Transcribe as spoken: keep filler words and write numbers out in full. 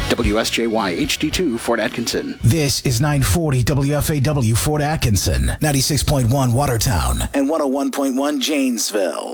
W S J Y H D two, Fort Atkinson. This is nine forty W F A W Fort Atkinson, ninety-six point one Watertown, and one oh one point one Janesville.